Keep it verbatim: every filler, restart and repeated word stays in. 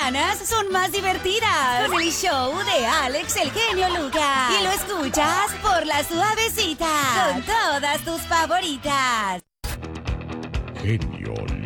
mañanas son más divertidas con el show de Alex el Genio Lucas. Y lo escuchas por La Suavecita con todas tus favoritas. Genio